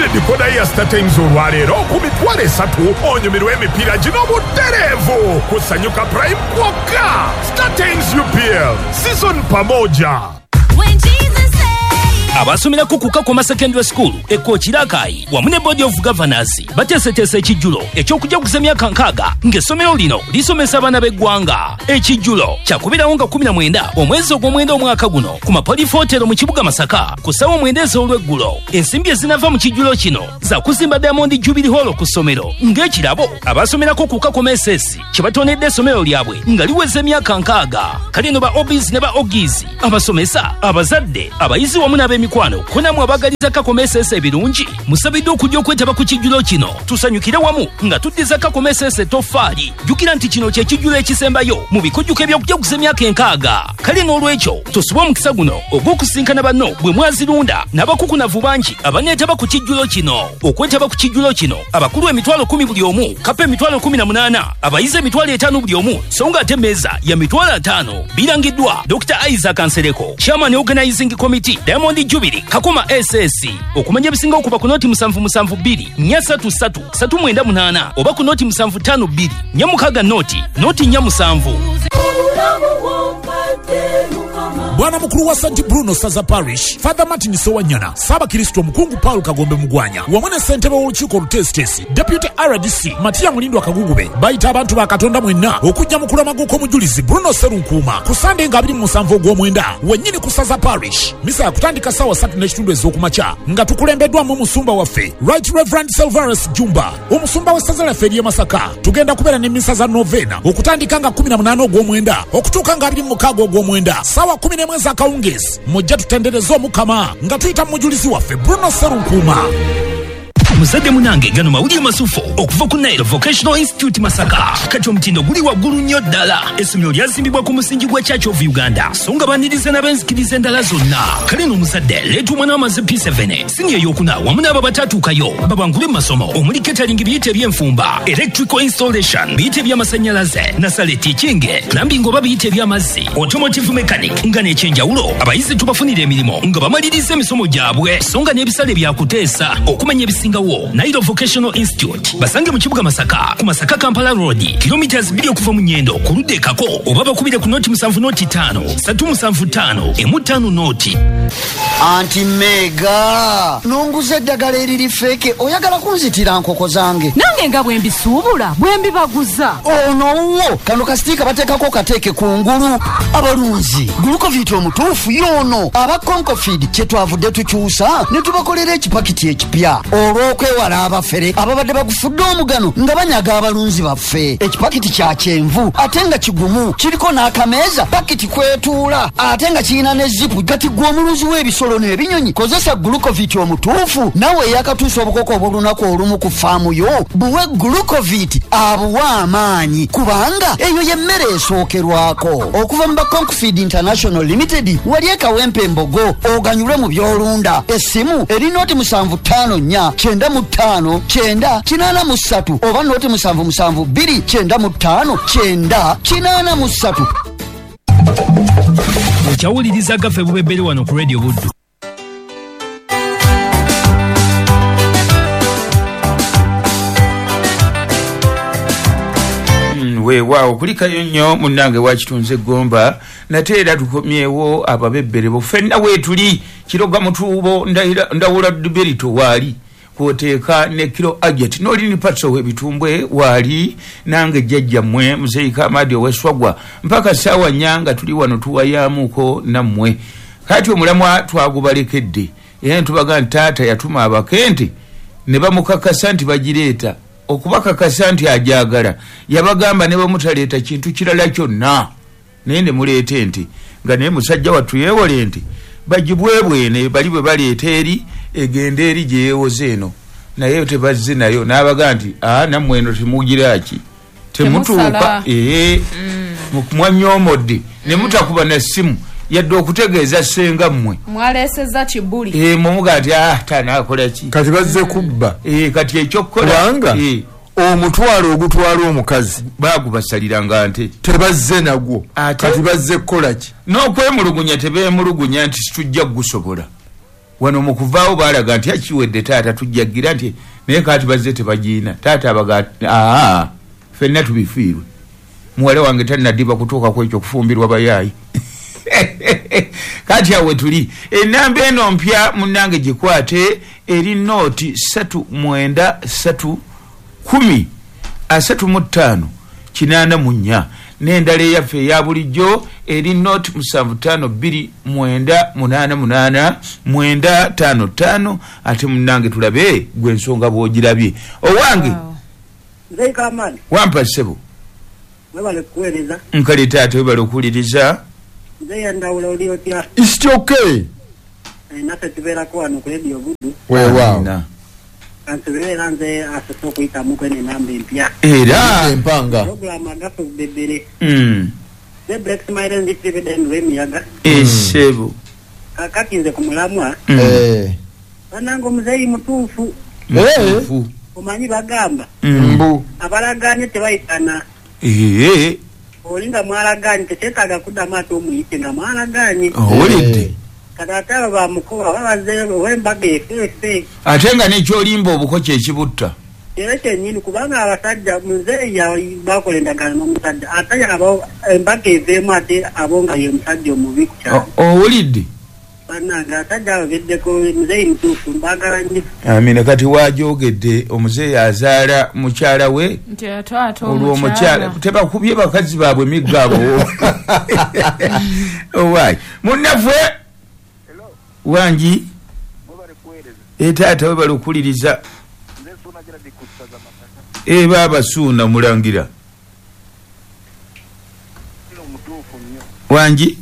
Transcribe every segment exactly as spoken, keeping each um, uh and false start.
Gulire decoder ya Star Times olwaleero ku mitwalo esatu onyumirwa emipiira gino butereevu kusanyuka Prime kwokka. Star Times U P L season pamoja. Abasomerako ku Kakoma Secondary School ekokirakai wamu ne Board of Governors bateeseteese ekijjulo eky'okujjaguza emyaka nkaaga ng'essomero lino lisomesa abaana b'eggwanga. Ekijjulo kyakubirawo nga kumi na mwenda omwezi ogw'omwenda omwaka guno ku Mapolifootero mu kibuga Masaka ku ssaawa mwenda ez'olweggulo. Ensimbi ezinava mu kijjulo kino za kuzimba Diamond Jubilee Hall ku ssomero ng'ekirabo abasomerako ku Kakoma S S kye batonedde essomero lyabwe nga liweza emyaka nkaaga. Kale no ba Obis ne ba Ogis abasomesa abazadde abayizi wamu n'ab'emi kwano kunamwe abagaliza Kakoma S S ebirungi musabidde okujja okwetaba ku kijjulo kino tusanyukire wamu nga tuddiza Kakoma S S etoffaali. Jjukira nti kino kye kijjulo ekisembayo mu bikujjuko eby'okujaguza emyaka enkaaga. Kale n'olwekyo tosubwa omukisa guno ogw'okusinkana banno bwe mwazirunda n'abakukunavu bangi abaneetaba ku kijjulo kino. Okwetaba ku kijjulo kino abakulu emitwalo kumi buli omu, kapa emitwalo kumi na munaana, abayizi emitwalo etaano buli omu, so nga ate emmeeza ya mitwalo ataano. Birangiddwa Doctor Isaac Ansereko, Chairman Organizing Committee, Diamond Jubilee Kakoma S S. Okumanya ebisinga okuba ku noti musanvu musanvu bbiri nnya ssatu ssatu ssatu mwenda munaana oba ku noti musanvu ttaano bbiri nnya mukaaga noti noti nnya musanvu. Bwana mukuru wa Saint Bruno Saza Parish, Father Martin Sowanyana, Saba Kristo Mukungu Paul Kagombe Mugwanya, wamane Sentebe w'olukiiko Lutesitesi, Deputy R D C Matiya Mulindo Akagugube, bayita abantu ba Katonda mwenna okujja mukulu amaguko omujulizi Bruno Serunkuuma ku Sunday nga abiri mu musanvu ogw'omwenda wennyini ku Saza Parish. Misa yakutandika ssaawa ssatu n'ekitundu ez'okumakya nga tukulembeddwamu omusumba waffe Right Reverend Silverus Jumba, omusumba w'essaza lyaffe ery'e Masaka. Tugenda kubeera n'emmisa za novena okutandika nga kumi na munaana ogw'omwenda okutuuka nga abiri mu mukaaga ogw'omwenda ssaawa kumi n'emu ez'akawungeezi. Mujja tutendereze Omukama nga tuyita mu mujulizi waffe Bruno Serunkuuma. Muzadde munange gano mawulire masufo okuva ku Nile Vocational Institute Masaka. Kati omutindo guli waggulu nnyo ddala. Essomero lyazimbibwa ku musingi gwa Church of Uganda so nga baniriza n'abenzikiriza endala zonna. Kale n'omuzadde leeta omwana w'amaze P seven siniya ey'okuna wamu n'abo batatuukayo babangule mu masomo omuli catering biyite eby'enfumba, electrical installation biyite eby'amasannyalaze, nasale teaching, plumbing oba biyite eby'amazzi, automotive mechanic nga n'ekyenjawulo. Abayizi tubafunira emirimu nga bamaliriza emisomo gyabwe so nga n'ebisale byakuteesa okumanya ebisinga Nairo Vocational Institute basange mu kibuga Masaka ku Masaka Kampala Road kilometers bbiri okuva mu Nyendo ku ludde kako oba bakubire ku noti musanvu noti ttaano ssatu musanvu ttaano emu ttaano noti. Anti Mega nonguze eddagala eriri feke oyagala kunzitira nkoko zange nange nga bwe mbisuubula bwe mbibaguza. Ono kano kasitiika bateekako kateeke kungulu. Abalunzi Glucovit omutuufu yono aba Concofeed kye twavudde tukyusa ne tubakolera ekipakiti ekipya olw'okwewala abafere ababadde bagufudde omugano nga banyaga abalunzi baffe. Ekipakiti kya kyenvu ate nga kigumu kiriko n'akameeza pakiti kwetuula ate nga kirina ne zipu gati gwe omulunzi w'ebisolo n'ebinyonyi. Kozesa Glucovit omutuufu nawe yakatuusa obukoko obulunaku olumu ku faamu yo buwe Glucovit abuwa amaanyi kubanga eyo y'emmere esookerwako. Okuva mu ba Concofeed International Limited wali ekawempe embogo oganyulwe mu byolunda. Essimu eri noti musanvu ttaano nnya kyenda mu ttaano kyenda kinaana mu ssatu oba noti musanvu musanvu bbiri kyenda mu ttaano kyenda kinaana mu ssatu. Okyawuliriza gaffe bubebberi wano ku Radio Buddu. Weewaawo kulikayo nnyo munnange wakitunze Gomba nate era tukomyewo ababebbere ffenna weetuli kiroga mutuubo ndawula duberito waali kwoteeka ne kilo agent nolini patso webitumbwe waali nange jjajja mmwe Muzeika Amadi ow'Esswagwa mpaka ssaawa nyanga tuli wano tuwayamuko nammwe. Kati omulamwa twagubalekedde era tubaga ntaata yatuma abakente ne bamukakasa nti bagireeta okubakakasa nti ajagala yabagamba ne bamutaleeta kintu kirala kyonna naye ne muleete nti nga naye musajja wattu yeewole nti bagibwebwene bali bwe baleeta eri egenda eri gye yeewoze eno naye tebazze nayo n'abaga nti aa nammwe eno temugiraki temutuuka ee mwanyomodde ne mutakuba na ssimu yadde okutegeeza senga mmwe mwaleseza kibuli ee mumuga nti ah tanaakola ki kati bazze kubba ee kati ekyokkola kubanga omutwalo ogutwala omukazi baagubasaliranga nte tebazze nagwo kati bazze kukola ki n'okwemulugunya tebeemulugunya nti situjja kugusobola wano mu kuvaawo baalaga nti akiwedde taata tujjagira nti naye kaati bazze tebagiina taata abaga aa ffenna tubifiirwe muwala wange tanadiba kutuuka ku ekyo kufumbirwa bayaayi kati awe tuli enamba eno mpya munnange gikwate eri nooti satu mwenda satu kumi asatu mu ttaano kinaana mu nnya n'endala eyaffe eya bulijjo eri nooti musanvu ttaano bbiri mwenda munaana munaana mwenda ttaano ttaano ate munnange tulabe gwe ensonga bw'ogirabye owange nze kamani wampa ssebo webale kuweereza nkale taata webale okuwuliriza nze yandawula oli otya It's okay. naffe tubeerako wano ku radio Buddu Weewaawo. kansoberera nze asose okuyitamu kwene enamba empya era Empanga. programu agaffe bubebbere mm. ze black smile distributed lw'emiyaga esebo kakati nze ku mulamwa Eh. bananga omuzeeyi mutuufu Eh. omanyi bagamba Mbu. abalagaanye tebayitana ee oli nga mwalagaanye tekyetaaga kuddamu ate omuyite nga mwalagaanye owulidde kati ate abo bamukoba babaze ow'embaga efeefe ate nga nekyolimba obuko kyekibutta era kyennyini kubanga abasajja muzeeyi bakola endagaano n'omusajja ate abo embaga eveemu ate abo nga ye musajja omubi ku kyalo owulidde bannange abasajja abaveddeko muzeeyi mutuufu mbagala nnyo amina kati wajogedde omuzeeyi azaala mukyala we nti atwata olwo omukyala tebakubye bakazi baabwe emiggabo owaayi munnaffe wangi etaata we bali okuwuliriza e baaba suuna mulangira wangi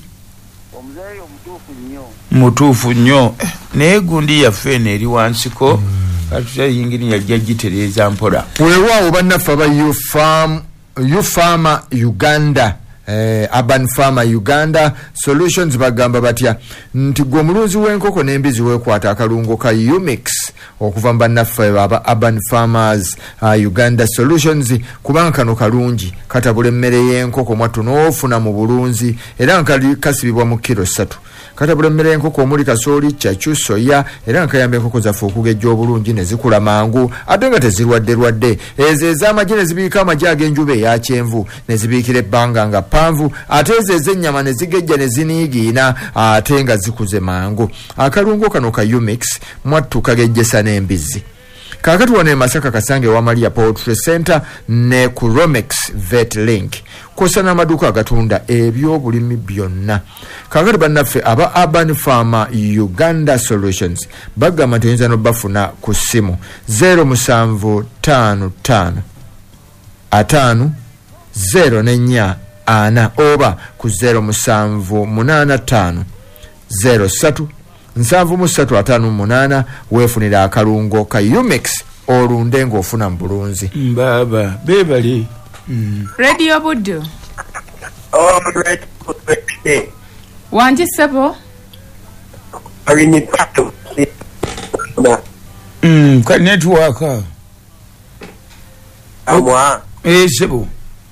mutuufu nnyo naye gundi yaffe eno eri wansiko katutayingiri yajja gitereeza mpola Weewaawo bannaffe aba Ufam Ufama Uganda. Eh, Urban Farmer Uganda Solutions bagamba batya nti gwe omulunzi w'enkoko n'embizi weekwata akalungo ka Umix okuva mu bannaffe aba Urban Farmers uh, Uganda Solutions kubanga kano kalungi katabula emmere y'enkoko mwattu n'ofuna mu bulunzi era nga kasibibwa mu kiro ssatu katabula emmere y'enkoko omuli kasooli kyakyu soya era nga kayamba enkoko zaffe okugejja obulungi ne zikula mangu ate nga tezirwadde rwadde ezo ez'amagi ne zibiika amagi ag'enjuba eya kyenvu ne zibiikira ebbanga nga panvu ate ezo ez'ennyama ne zigejja ne ziniigiina ate nga zikuze mangu akalungo kano ka Umix mwattu kagejjesa n'embizzi kakati wano e Masaka kasange wa Maria Poultry Center ne ku Romex Vet Link kosa n'amaduuka agatunda ebyobulimi byonna kakati bannaffe aba Urban Farmer Uganda Solutions bagamba nti oyinza n'obafuna ku ssimu zero musanvu ttaano ttaano ataano zero n'ennya ana oba ku zero musanvu munaana ttaano zero ssatu nsanvu mu ssatu ataano munaana weefunira akalungo ka Umix olunde ng'ofuna mu bulunzi mbaba beebali radio Buddu Oh, right. wangi ssebo alini pato mm, ka network amwa esebo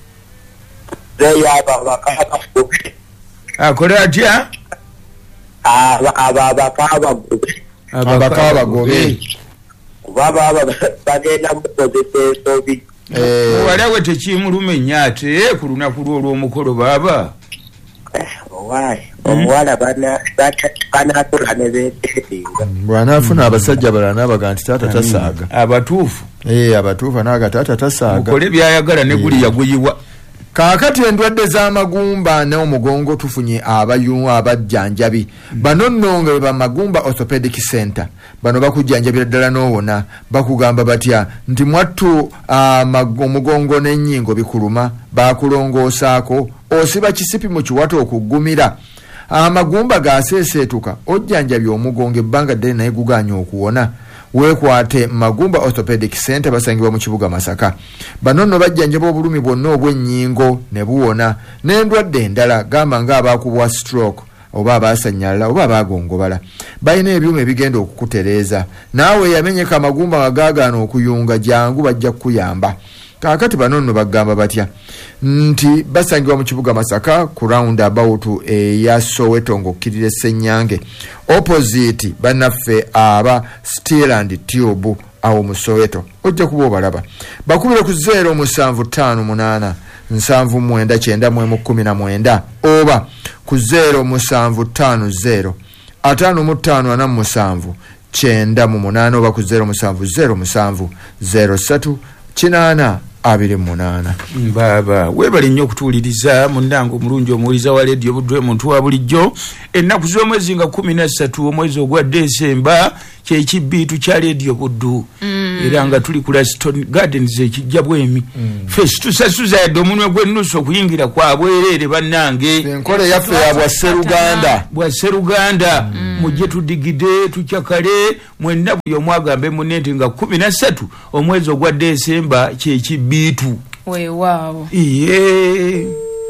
zeyaba bakaba akola atya aba aba bakaba abakawa bagobe baba aba bagenda mukozesa sobi walawe tekimuluma ennyo ate ku lunaku lw'olw'omukolo baaba owaayi omuwala banatula ne beeteeringa bw'anaafuna abasajja balala n'abaga nti taata tasaaga abatuufu ee abatuufu naaga taata tasaaga okole byayagala ne guli yaguyiwa kaakati endwadde z'amagumba n'omugongo tufunye abayu abajjanjabi bano nno nga ba Magumba Orthopedic Center bano bakujjanjabira ddala n'owona bakugamba batya nti mwattu omugongo n'ennyingo bikuluma bakulongoosaako osiba kisipi mu kiwato okuggumira amagumba gaaseeseetuka ojjanjabya omugongo ebbanga ddene naye guganya okuwona weekwate Magumba Orthopedic Center basangibwa mu kibuga Masaka bano nno bajjanjaba obulumi bwonna obw'ennyingo ne buwona n'endwadde endala gamba ng'abaakubwa stroke oba abaasanyalala oba abaagongobala balina ebyuma ebigenda okukutereeza naawe yamenyeka amagumba nga gaagaana okuyunga jangu bajja kukuyamba Kakati bano nno bagamba batya nti basangibwa mu kibuga Masaka ku round about eya Soweto ng'okkirira Ssenyange opposite bannaffe aba Steel and Tube awo mu Soweto. Ojja kuba obalaba bakubire ku zero musanvu ttaano munaana nsanvu mwenda kyenda mwemu kkumi na mwenda oba ku zero musanvu ttaano zero ataano mu ttaano ana mu musanvu kyenda mu munaana oba ku zero musanvu zero musanvu zero ssatu kinaana abiri munaana. Baba webale nnyo okutuuliriza munnange omulungi omuwuliza wa Radio Budwe muntu wa bulijjo ennaku z'omwezi nga kumi na ssatu omwezi ogwa Desemba kyekibbiitu kya Radio Buddu mm. era nga tuli ku Laston Gardens ekijja bwemi mm. fesi tusasuza yadde omunwe gw'ennusu okuyingira kwa bwereere bannange enkola yaffe ya bwasseruganda bwasseruganda mm. mujje tudigide tukyakale mwenna buli omu agambe munne nti nga kumi na ssatu omwezi ogwa Desemba kyekibbiitu weewaawo iye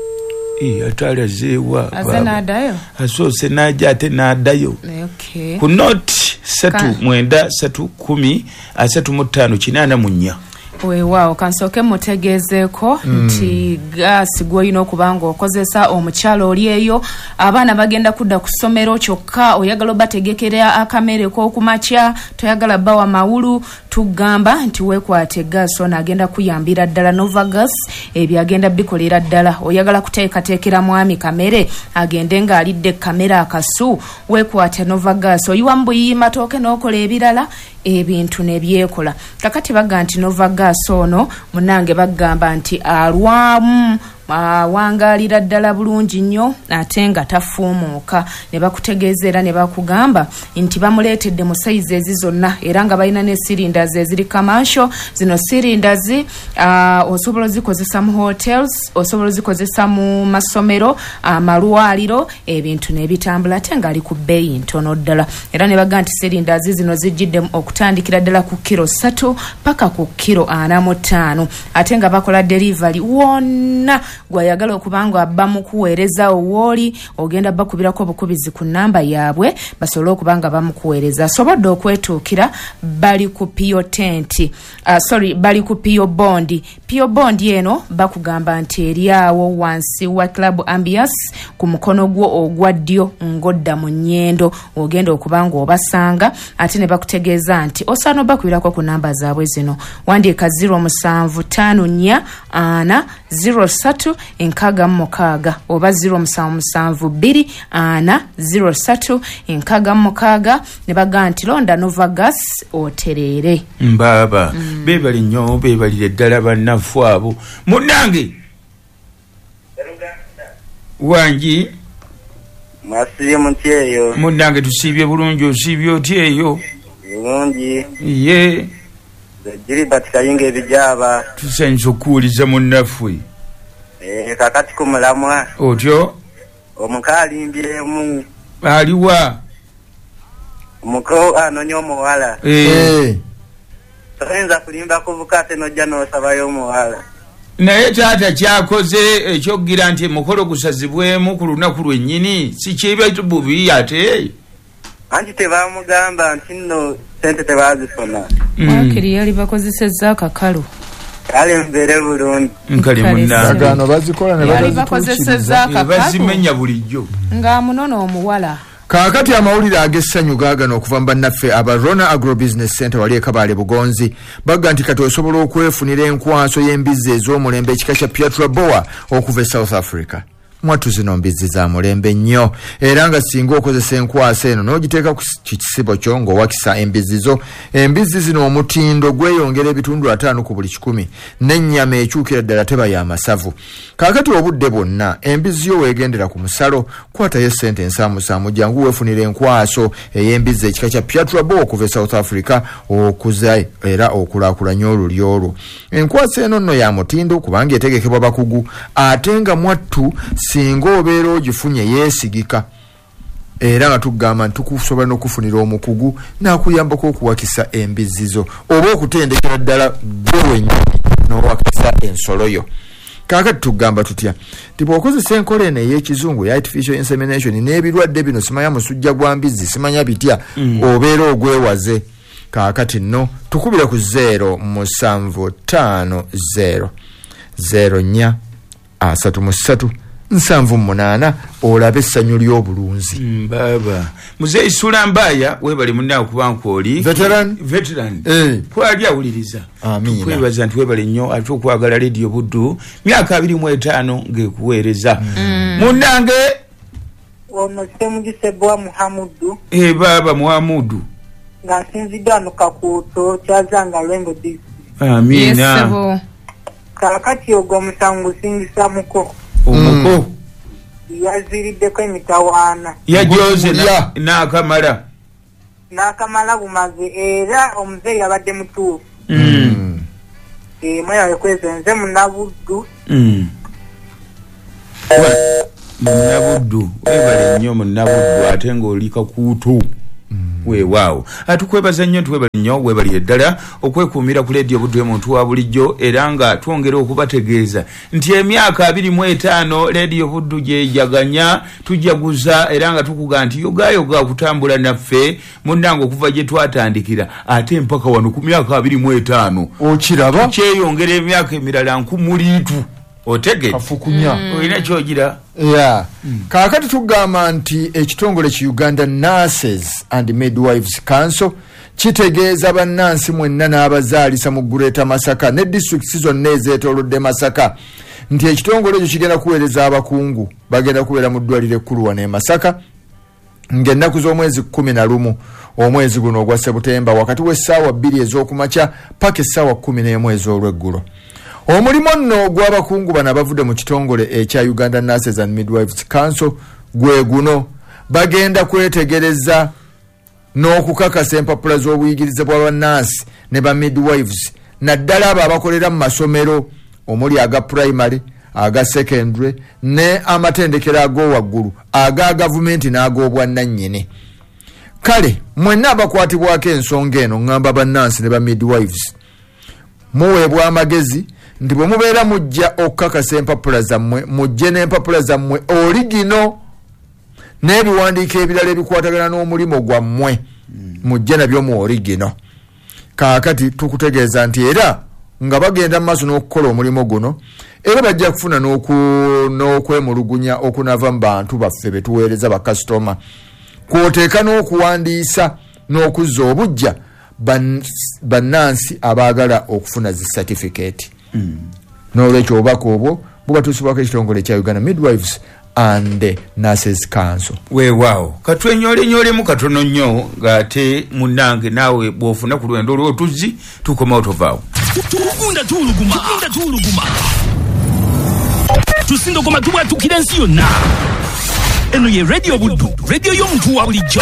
iya tala zewa azana dayo asose naja ate nadayo okay ku note satu mwenda satu kumi asatu mutano kinana munya weewaawo kansoke mutegezeeko mm. nti gaasi gw'olina okubanga okozesa omukyalo oli eyo abaana bagenda kudda ku ssomero kyokka oyagala obategekera akamere k'okumakya toyagala bawa mawulu tugamba nti weekwate gaasi ono agenda kuyambira ddala Nova Gas ebyo agenda bikolera ddala oyagala kuteekateekera mwami kamere agende ng'alidde kamera akasu weekwate Nova Gas oyiwamu buyiyi matooke n'okola ebirala ebintu nebyekola kakati baga nti Nova Gas ono munange bagamba nti alwamu awangalira ddala bulungi nnyo ate nga tafuumuuka ne bakutegeezera ne bakugamba nti bamuleetedde mu sayizi ezi zonna era nga balina ne cylinders eziri commercial zino cylinders uh, osobola zikozesa mu hotels osobola zikozesa mu masomero amalwaliro ebintu nebitambula ate nga ali ku bbeeyi ntono ddala era ne baga nti cylinders zino zijjidde okutandikira ddala ku kiro ssatu paka ku kiro ana mu ttaano ate nga bakola delivery wonna gwayagala okubanga abba mu kuweereza owooli ogenda bakubirako obukubizi ku namba yaabwe basobole okubanga bamukuweereza asobodde okwetuukira bali ku Pio Tent uh, sorry bali ku Pio Bondi Pio Bondi eno bakugamba nti eriawo wansi wa Club Ambiance ku mukono gwo ogwa ddyo ngodda mu nnyendo ogenda okubanga obasanga ate ne bakutegeeza nti osaana bakubirako ku namba zaabwe zino wandiika zero musanvu ttaano nnya ana zero ssatu enkaga mukaaga oba zero musanvu musanvu bbiri ana zero ssatu enkaga mukaaga ne baga nti londa Nova Gas otereere mbaba mm. bebali nnyo bebalire ddala bannaffe abo munnange wangi mwasiibye muti eyo munnange tusiibye bulungi osiibye oti eyo bulungi ye Gilbert Kayinga ebijaba tusanyusa okuwuliza munnaffe eh kakati ku mulamwa otyo omukalimbyemu aliwa muko anonyo muwala eh toyenza kulimba kuvukate nojja n'osabayo muwala naye taata kyakoze ekyogira nti mukolo gusazibwemu ku lunaku lwennyini si kiba bubi ate anti tebamugamba nti nno sente tebazifuna wakiri yali bakozesezza akakalu kale mbere bulungi nkali munnagano bazikola ne yali bakozesezza akakalu bazimenya bulijjo nga munono omuwala kaakati amawulire ag'essanyu gaagano okuva mu bannaffe aba Rona Agro Business Center wali e Kabale Bugonzi bagga nti kati osobola okwefunira enkwaso y'embizzi ez'omulembe ekika kya Piatra Boa okuva e South Africa mwatu zino mbizzi za mulembe nnyo era nga singa okozesa enkwasa eno n'ogiteeka ku kisibo kyo ng'owakisa embizzi zo embizzi zino omutindo gweyongera ebitundu ataano ku buli kikumi n'ennyama ekyukira ddala teba y'amasavu kaakati obudde bwonna embizzi yo weegendera ku musalo kwatayo ssente ensaamusaamu jangu weefunira enkwaso ey'embizzi ekika kya Piatra Boa okuva e South Africa okuza era okulaakulanya oluli olwo enkwasa eno nno ya mutindo kubanga etegekebwa bakugu ate nga mwattu singa obeera ogifunye yeesigika era nga tugamba nti tukusobola n'okufunira omukugu n'akuyambako okuwakisa embizzi zo oba okutendekera ddala gwe wennyini n'owakisa ensolo yo kaakati tugamba tutya nti bw'okozesa enkola eno ey'ekizungu ya artificial insemination n'ebirwadde bino simanya musujja gwa mbizzi simanya bitya mm. obeera ogwewaze kaakati nno tukubira ku zero musanvu ttaano zero zero nnya asatu mu ssatu nsanvu munaana olabe essanyu ly'obulunzi. Mm, baba muzeeyi Sulambaya webali munnawe kuba nkwoli veteran veteran eh kwali awuliriza amina kwebaza nti webali nnyo ate okwagala Radio Buddu myaka abiri mu etaano ng'ekuweereza mm. munnange ono Semujisebwa Muhamudu eh baba Muhamudu nga nsinziddwa no Kakuuto kyazanga Lwengo D C. amina Yes, kaakati ogwo omusango singisa muko omuko yaziiriddeko emitawaana yajoze n'akamala n'akamala bumaze era omuzeeyi abadde mutuufu mm. e, mwerabe kweza nze Munnabuddu mm. Munnabuddu webale nnyo Munnabuddu ate ng'oli Kakuuto weewaawo atukwebaza nnyo tuwebali nnyo weebali eddala okwekuumira ku Radio Buddu y'omuntu wa bulijjo era nga twongera okubategeeza nti emyaka abiri mu etaano Radio Buddu gyejaganya tujaguza era nga tukuga nti yogayoga okutambula naffe munnange okuva gye twatandikira ate mpaka wano ku myaka abiri mu etaano okiraba kyeyongera emyaka emirala nkumuliitu otege kafukunya olina kyogira yeah mm. kaakati tugamba nti ekitongole ki Uganda Nurses and Midwives Council kitegeeza bannansi mwenna n'abazaalisa mu Greater Masaka ne district zonna ezeetoolodde Masaka nti ekitongole ekyo kigenda kuweereza abakungu bagenda kubeera mu ddwaliro ekkulu wano e Masaka ng'ennaku z'omwezi kumi na lumu omwezi guno ogwa Sebutemba wakati w'essaawa bbiri ez'okumakya paka essaawa kumi n'emu ez'olweggulo. Omulimu nno gw'abakungu bano abavudde mu kitongole ekya Uganda Nurses and Midwives Council gwe guno bagenda kwetegereza n'okukakasa empapula z'obuyigiriza bwa bannansi ne ba midwives naddala abo abakolera mu masomero omuli aga primary aga secondary ne amatendekero ag'owaggulu aga gavumenti n'ag'obwannannyini. Kale mwenna abakwatibwako ensonga eno ngamba bannansi ne ba midwives muweebwa amagezi nti bwe mubeera mujja okukakasa empapula zammwe mujje n'empapula zammwe oligino n'ebiwandiiko ebirala ebikwatagana n'omulimu gwammwe mujje nabyo mu oligino. Kaakati tukutegeeza nti era nga bagenda mu maaso n'okukola omulimu guno era bajja kufuna n'okwemulugunya okunava mu bantu baffe be tuweereza bakasitoma kwoteeka n'okuwandiisa n'okuzza obujja bannansi abaagala okufuna zi certificate. Mm. N'olwekyo obubaka obwo bubatuusibwako ekitongole ekya Uganda Midwives and Nurses Council. Weewaawo katwenyolenyoolemu katono nnyo ng'ate munnange naawe bw'ofuna ku lwendo lw'otuzzi tukomawo tovaawo. Tugunda tuuluguma tugunda tuuluguma tusindogoma tubwatukira ensi yonna. Eno ye Radio Buddu, radio y'omuntu wa bulijjo.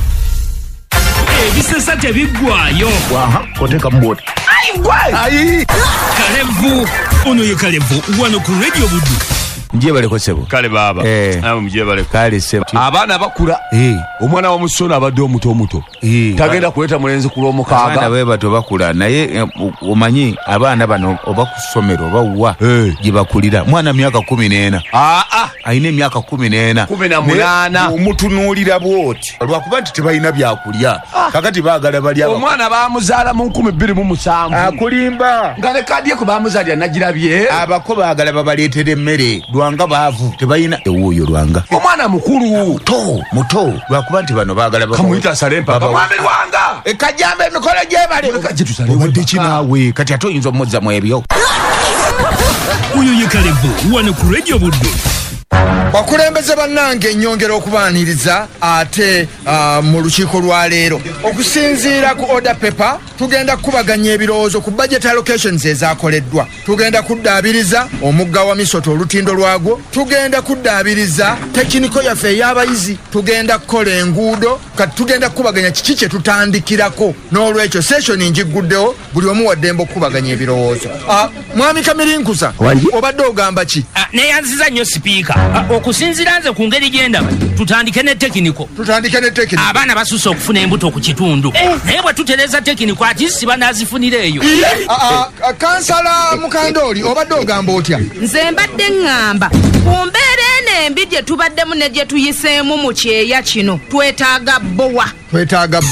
Ebisesa tebiggwaayo. Waha koteka mboti. Ayi Kalevu ono ye Kalevu wano ku Radio Buddu. Nje baleko sebo kale baba eh abo mje bale kale sebo abana bakula eh omwana wa musona abadde omuto omuto eh tagenda kuleta mulenzi kulomo kaaga abana be bato bakula naye omanyi abana bano oba kusomero bawa eh gibakulira mwana myaka kumi n'ena ah ah aine myaka kumi n'ena kumi na munana omutunuulira bwoti lwakuba nti tebalina byakulya kakati baagala bali aba omwana baamuzaala mu nkumi bbiri mu musanvu akulimba ngale kadi ye kubamuzaalya nagirabye abako baagala babaleetere emmere lwanga baavu tebalina ewuuyo lwanga omwana mukulu muto muto lwakuba nti bano baagala kamuyita salempa mwami lwanga ekajambe emikono gyebale obadde kinaawe kati ate oyinza omuzzamu ebyo Oyo ye Kalevu wano ku Radio Buddu. Bakulembeze bannange ennyongera okubaaniriza ate uh, mu lukiiko lwa leero okusinziira ku order paper tugenda kubaganya ebirowoozo ku budget allocations ezaakoleddwa. Tugenda kuddaabiriza omugga wa Misoto olutindo lwagwo, tugenda kuddaabiriza tekiniko yaffe ey'abayizi, tugenda kukola enguudo, kati tugenda kubaganya kiki kye tutandikirako. N'olwekyo session njiguddewo buli omu wa ddembe okubaganya ebirowoozo. Uh, Mwami Kamirinkusa obadde ogamba ki? Uh, neyanziza nnyo sipiika. Uh, okusinziira nze ku ngeri gyendaba tutandike ne tekiniko tutandike ne tekiniko abaana basusse okufuna embuto ku kitundu naye bwe tutereza tekiniko ati si banaazifunira eyo. Kansala Mukandooli obadde ogamba otya? Nze mbadde ŋŋamba ku mbeera eno embi gye tubaddemu ne gye tuyiseemu mu kyeya kino twetaaga bbowa twetaaga bbowa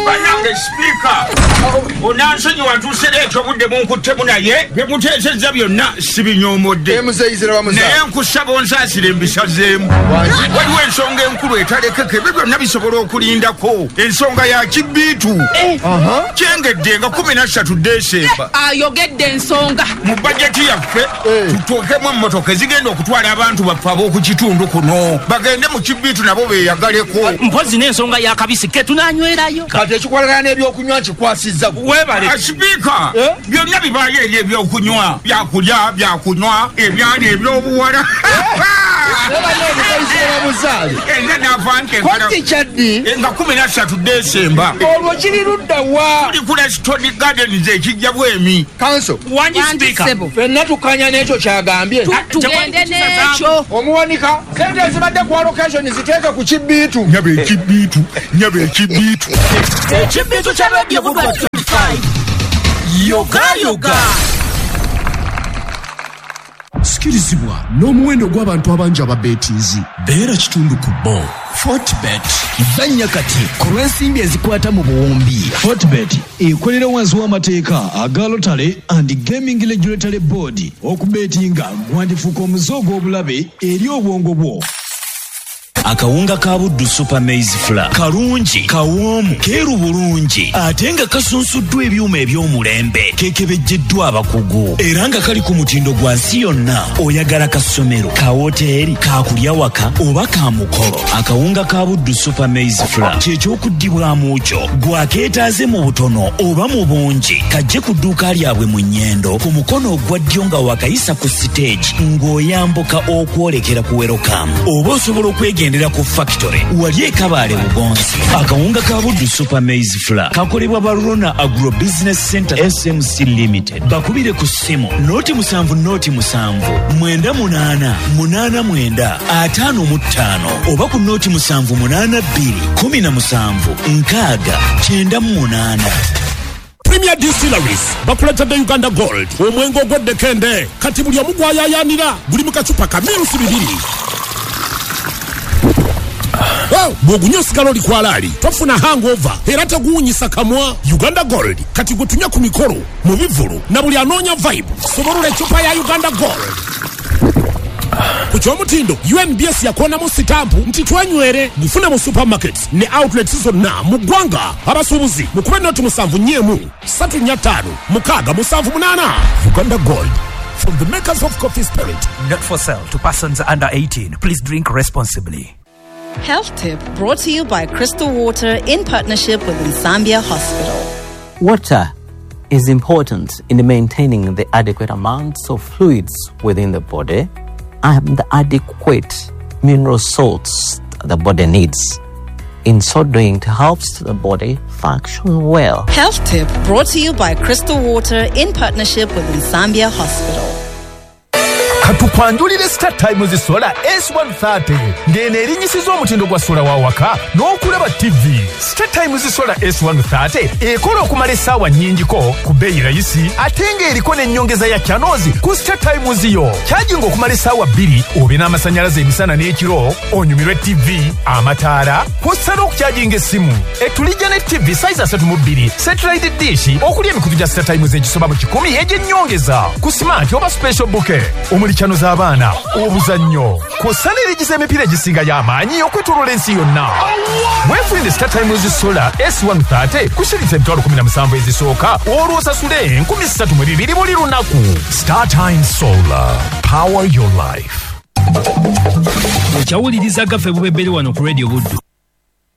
banange speaker onansonyi wantusera ekyo budde munkuttemu naye bye muteesezza byonna sibinyomodde naye nkusaba onsaasire embisazeemu waliwo ensonga enkulu etalekeke ebyo byonna bisobola okulindako ensonga ya kibiitu kyengedde nga kumi na ssatu desemba ayogedde ensonga mu bajeti yaffe tutuukemu emmotoka ezigenda okutwala abantu baffe ab'oku kitundu kuno bagende mu kibiitu nabo beeyagaleko mpozi n'ensonga ya kabisi ke tunanywerayo kati ekikwalagana n'ebyokunywa nkikwasizza webale sipiika byonna bibaayo eri ebyokunywa byakulya byakunywa ebyana ebyobuwala enga navankekwati nga kumi na ssatu desemba olwo kiri ludda wa tuli ku Leston Gardens ekijja bwemi kanso wanyi sipiika fenna tukanya n'ekyo kyagambye tugende n'ekyo omuwanika sente ezibadde ku allocation ziteeke ku kibiitu nyaba ekibiitu nyaba ekibiitu ekibiitu kya radio budwa yoga yoga sikirizibwa n'omuwendo gw'abantu abangi ababeetiizi beera kitundu ku bo fortbet banya kati ku lw'ensimbi ezikwata mu buwumbi. Fortbet ekolera wansi w'amateeka aga Lotale and Gaming Regulatory Board okubeetinga gwandifuuka omuze ogw'obulabe eri obwongo bwo. akawunga ka buddu super maize flour kalungi kawoomu keeru bulungi ate nga kasunsuddwa ebyuma eby'omulembe kekebejjeddwa abakugu era nga kali ku mutindo gwa nsi yonna oyagala ka ssomero ka woteeri kakulya waka oba ka mukolo akawunga ka buddu super maize flour kyekyokuddibwamu kyo gwakeetaaze mu butono oba mu bungi kajje ku dduuka lyabwe mu nnyendo ku mukono ogwa ddyo nga wakayisa ku siteegi ng'oyambuka okwolekera ku werokamu oba osobola okwegenda ku factory wali ekabaale bugonzi akawunga ka buddu super maize flour kakolebwa ba Rona Agro Business Center S M C Limited bakubire ku ssimu noti musanvu noti musanvu mwenda munaana munaana mwenda ataano mu ttaano oba ku noti musanvu munaana bbiri kumi na musanvu nkaaga kyenda mu munaana. Premier Distilleries bakuletedde Uganda Gold omwengo ogw'eddekende kati buli omu gwayayaanira guli mu kacupa ka mirusi bibiri. Oh, bw'ogunywa osigala oli kwalaali tofuna hangover era teguwunyisa kamwa. Uganda Gold kati gutunya ku mikolo mu bivulu na buli anoonya vibe soborula ecupa ya Uganda Gold. Ku ky'omutindo U N B S yakonamu sitampu nti twenywere gufune mu supermarkets ne outlets zonna mu ggwanga. Abasuubuzi mukube noti musanvu nnyemu ssatu nnya ttaano mukaaga musanvu munaana. Uganda Gold from the makers of coffee spirit. Not for sale to persons under eighteen. Please drink responsibly. Health tip brought to you by Crystal Water in partnership with Nsambia Hospital. Water is important in maintaining the adequate amounts of fluids within the body and the adequate mineral salts the body needs. In so doing, it helps the body function well. Health tip brought to you by Crystal Water in partnership with Nsambia Hospital. Katupandulire Star Times Solar S one thirty ngene erinyisiza omutindo gwa sola wa waka n'okulaba T V. Star Times Solar S one thirty ekola okumala essaawa nnyingiko ku bbeeyi rayisi ate ng'eriko n'ennyongeza ya channels ku Star Times yo. Kyajinga okumala essaawa bbiri obe n'amasannyalaze emisana n'ekiro onyumirwe T V amataala kw'ossa n'okukyajinga essimu. Etulijja ne T V size asatu mu bbiri satellite dish okuli emikutu gya Star Times egisoba mu kikumi egy'ennyongeza ku smart oba special bouquet omuli chano z'abaana obuzannyo kw'ossa n'erigiza emipiira egisinga y'amaanyi okwetooloola ensi yonna. Weefunire Star Times Solar S one thirty kusiritsa emitwalo kumi na musanvu ezisooka olwo osasule enkumi ssatu mu bibiri buli lunaku. Star Times Solar, power your life. Okyawuliriza gaffe bubebberi wano ku Radio Buddu.